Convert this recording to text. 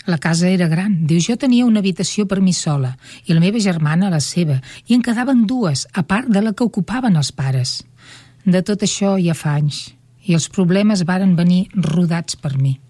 La casa era gran. Diu, jo tenia una habitació per mi sola i la meva germana la seva, i en quedaven dues, a part de la que ocupaven els pares. De tot això ja fa anys, i els problemes varen venir rodats per mi.